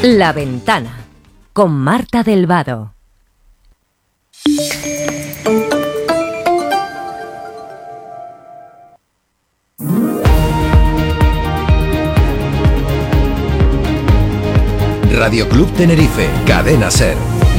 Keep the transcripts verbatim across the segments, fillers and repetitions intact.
La Ventana, con Marta del Vado. Radio Club Tenerife, Cadena Ser.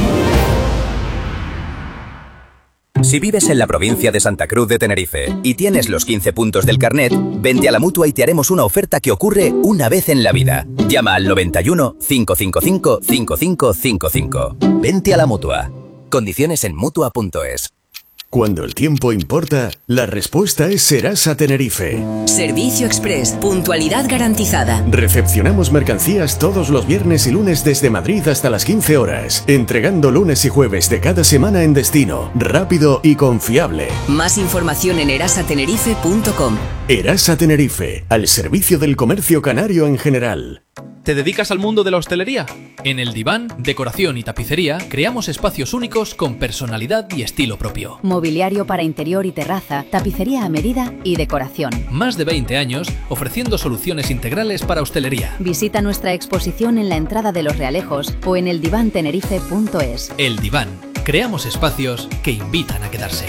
Si vives en la provincia de Santa Cruz de Tenerife y tienes los quince puntos del carnet, vente a la Mutua y te haremos una oferta que ocurre una vez en la vida. Llama al noventa y uno, cinco cinco cinco, cinco cinco cinco cinco. Vente a la Mutua. Condiciones en mutua punto es. Cuando el tiempo importa, la respuesta es Serasa Tenerife. Servicio Express, puntualidad garantizada. Recepcionamos mercancías todos los viernes y lunes desde Madrid hasta las quince horas, entregando lunes y jueves de cada semana en destino, rápido y confiable. Más información en erasa tenerife punto com. Erasa Tenerife, al servicio del comercio canario en general. ¿Te dedicas al mundo de la hostelería? En El Diván, Decoración y Tapicería creamos espacios únicos con personalidad y estilo propio. Mobiliario para interior y terraza, tapicería a medida y decoración. Más de veinte años ofreciendo soluciones integrales para hostelería. Visita nuestra exposición en la entrada de Los Realejos o en el diván tenerife punto es. El Diván. Creamos espacios que invitan a quedarse.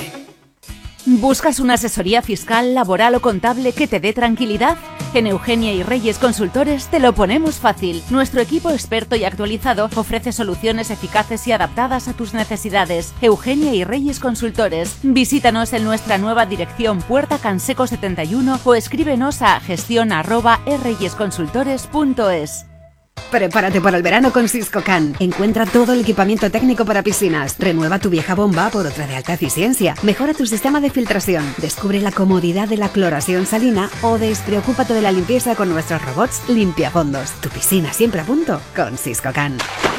¿Buscas una asesoría fiscal, laboral o contable que te dé tranquilidad? En Eugenia y Reyes Consultores te lo ponemos fácil. Nuestro equipo experto y actualizado ofrece soluciones eficaces y adaptadas a tus necesidades. Eugenia y Reyes Consultores. Visítanos en nuestra nueva dirección Puerta Canseco setenta y uno o escríbenos a gestión arroba erreyesconsultores punto es. Prepárate para el verano con Siscocan. Encuentra todo el equipamiento técnico para piscinas. Renueva tu vieja bomba por otra de alta eficiencia. Mejora tu sistema de filtración. Descubre la comodidad de la cloración salina o despreocúpate de la limpieza con nuestros robots limpiafondos. Tu piscina siempre a punto con Siscocan.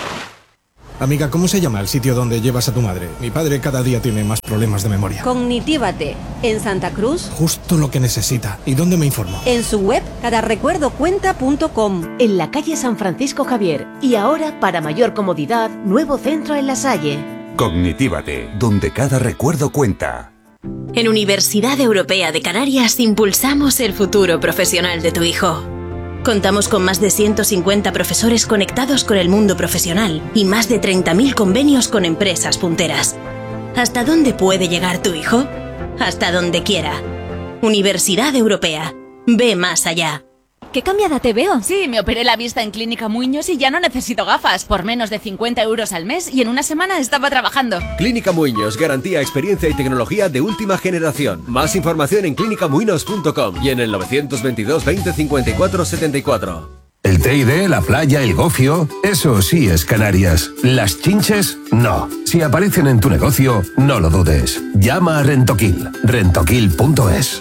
Amiga, ¿cómo se llama el sitio donde llevas a tu madre? Mi padre cada día tiene más problemas de memoria. Cognitívate, en Santa Cruz. Justo lo que necesita. ¿Y dónde me informo? En su web, cada recuerdo cuenta punto com. En la calle San Francisco Javier. Y ahora, para mayor comodidad, nuevo centro en La Salle. Cognitívate, donde cada recuerdo cuenta. En Universidad Europea de Canarias impulsamos el futuro profesional de tu hijo. Contamos con más de ciento cincuenta profesores conectados con el mundo profesional y más de treinta mil convenios con empresas punteras. ¿Hasta dónde puede llegar tu hijo? Hasta donde quiera. Universidad Europea. Ve más allá. ¿Qué cambiada te veo? Sí, me operé la vista en Clínica Muiños y ya no necesito gafas. Por menos de cincuenta euros al mes y en una semana estaba trabajando. Clínica Muiños, garantía, experiencia y tecnología de última generación. Más información en clínica muinos punto com y en el novecientos veintidós veinte cincuenta y cuatro setenta y cuatro. El Teide, la playa, el gofio, eso sí es Canarias. Las chinches, no. Si aparecen en tu negocio, no lo dudes. Llama a Rentoquil, rentoquil punto es.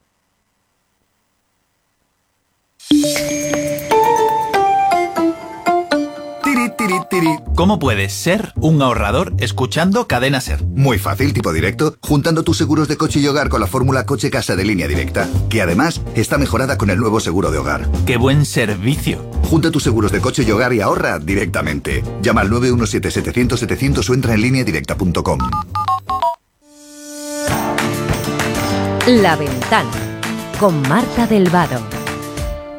¿Cómo puedes ser un ahorrador escuchando Cadena Ser? Muy fácil, tipo directo, juntando tus seguros de coche y hogar con la fórmula coche-casa de Línea Directa, que además está mejorada con el nuevo seguro de hogar. ¡Qué buen servicio! Junta tus seguros de coche y hogar y ahorra directamente. Llama al nueve uno siete setecientos setecientos o entra en línea directa punto com. La Ventana, con Marta del Vado.